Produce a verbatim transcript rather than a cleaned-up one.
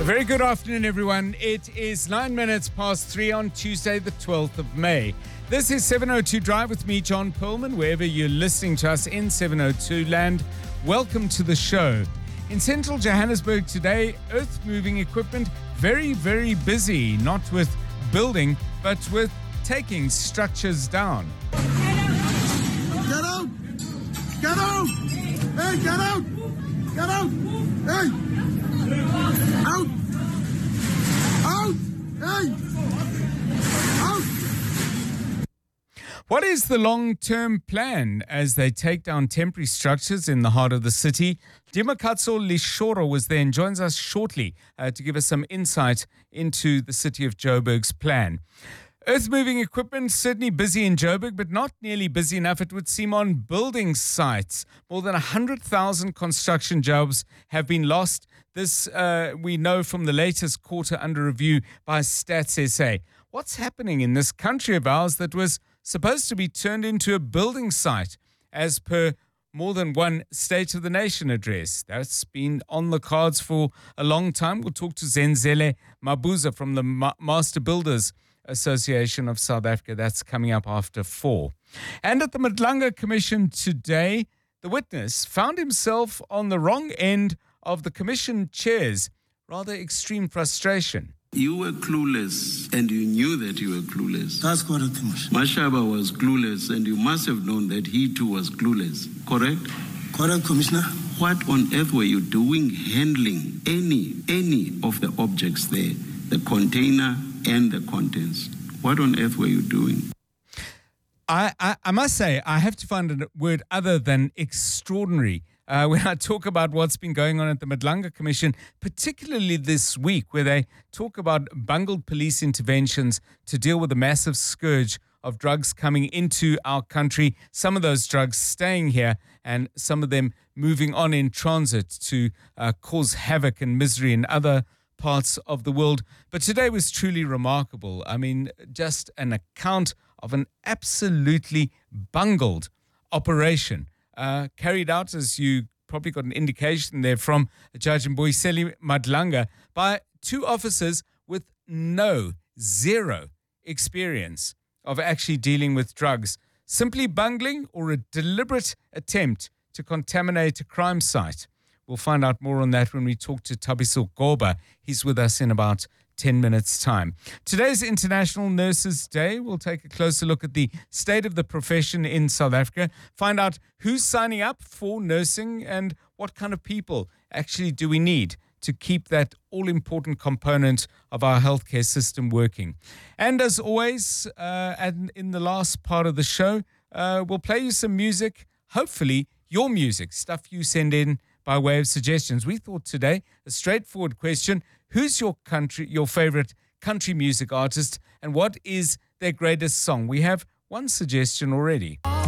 A very good afternoon, everyone. It is nine minutes past three on Tuesday, the twelfth of May. This is seven oh two Drive with me, John Perlman. Wherever you're listening to us in seven oh two land, welcome to the show. In central Johannesburg today, earth-moving equipment very, very busy, not with building, but with taking structures down. Get out! Get out! Hey, get out! Get out! Hey! Out! Out! Hey! Out! What is the long-term plan as they take down temporary structures in the heart of the city? Dimakatso Lishoro was there and joins us shortly uh, to give us some insight into the city of Joburg's plan. Earth-moving equipment certainly busy in Joburg, but not nearly busy enough, it would seem, on building sites. More than one hundred thousand construction jobs have been lost. This uh, we know from the latest quarter under review by Stats S A. What's happening in this country of ours that was supposed to be turned into a building site as per more than one State of the Nation address? That's been on the cards for a long time. We'll talk to Zenzele Mabuza from the Ma- Master Builders Association of South Africa. That's coming up after four. And at the Madlanga Commission today, the witness found himself on the wrong end of the commission chair's rather extreme frustration. You were clueless and you knew that you were clueless. That's correct, Commissioner. Mashaba was clueless and you must have known that he too was clueless, correct? Correct, Commissioner. What on earth were you doing handling any, any of the objects there, the container and the contents? What on earth were you doing? I, I, I must say, I have to find a word other than extraordinary uh, when I talk about what's been going on at the Madlanga Commission, particularly this week, where they talk about bungled police interventions to deal with the massive scourge of drugs coming into our country, some of those drugs staying here and some of them moving on in transit to uh, cause havoc and misery in other parts of the world. But today was truly remarkable. I mean, just an account of an absolutely bungled operation uh, carried out, as you probably got an indication there from Judge Mbuyiseni Madlanga, by two officers with no, zero experience of actually dealing with drugs. Simply bungling or a deliberate attempt to contaminate a crime site. We'll find out more on that when we talk to Thabiso Goba. He's with us in about ten minutes' time. Today's International Nurses Day. We'll take a closer look at the state of the profession in South Africa, find out who's signing up for nursing and what kind of people actually do we need to keep that all-important component of our healthcare system working. And as always, uh, and in the last part of the show, uh, we'll play you some music, hopefully your music, stuff you send in by way of suggestions. We thought today a straightforward question: who's your country, your favorite country music artist, and what is their greatest song? We have one suggestion already.